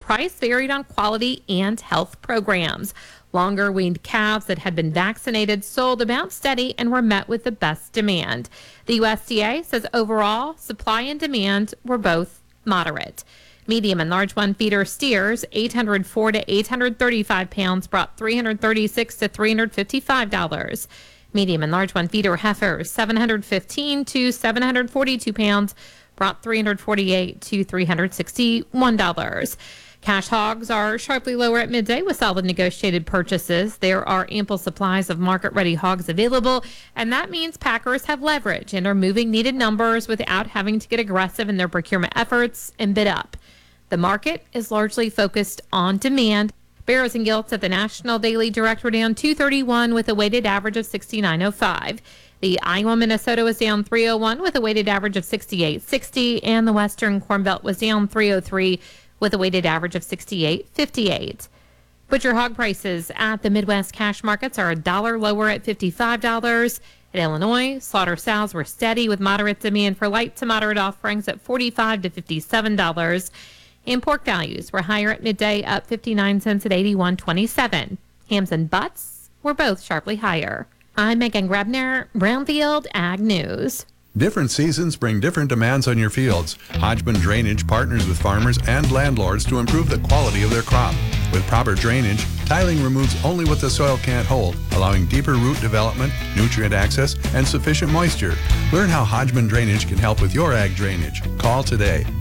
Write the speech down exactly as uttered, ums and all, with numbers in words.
price varied on quality and health programs. Longer weaned calves that had been vaccinated sold about steady and were met with the best demand. The U S D A says overall supply and demand were both moderate. Medium and large one feeder steers, eight hundred four to eight hundred thirty-five pounds, brought three hundred thirty-six to three hundred fifty-five dollars. Medium and large one feeder heifers, seven hundred fifteen to seven hundred forty-two pounds, brought three hundred forty-eight to three hundred sixty-one dollars. Cash hogs are sharply lower at midday with solid negotiated purchases. There are ample supplies of market-ready hogs available, and that means packers have leverage and are moving needed numbers without having to get aggressive in their procurement efforts and bid up. The market is largely focused on demand. Barrows and Gilts at the National Daily Direct were down two thirty-one with a weighted average of sixty-nine oh five. The Iowa Minnesota was down three oh one with a weighted average of sixty-eight sixty, and the Western Corn Belt was down three oh three with a weighted average of sixty-eight fifty-eight. Butcher hog prices at the Midwest cash markets are a dollar lower at fifty-five dollars. In Illinois, slaughter sows were steady with moderate demand for light to moderate offerings at forty-five to fifty-seven dollars. And pork values were higher at midday, up fifty-nine cents at eighty-one twenty-seven. Hams and butts were both sharply higher. I'm Megan Grebner, Brownfield Ag News. Different seasons bring different demands on your fields. Hodgman Drainage partners with farmers and landlords to improve the quality of their crop. With proper drainage, tiling removes only what the soil can't hold, allowing deeper root development, nutrient access, and sufficient moisture. Learn how Hodgman Drainage can help with your ag drainage. Call today,